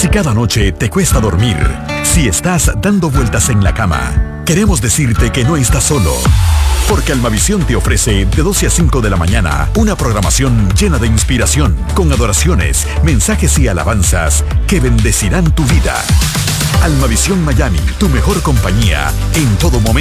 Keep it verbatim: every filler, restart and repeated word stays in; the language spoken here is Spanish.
Si cada noche te cuesta dormir, si estás dando vueltas en la cama, queremos decirte que no estás solo. Porque Almavisión te ofrece de doce a cinco de la mañana una programación llena de inspiración, con adoraciones, mensajes y alabanzas que bendecirán tu vida. Almavisión Miami, tu mejor compañía en todo momento.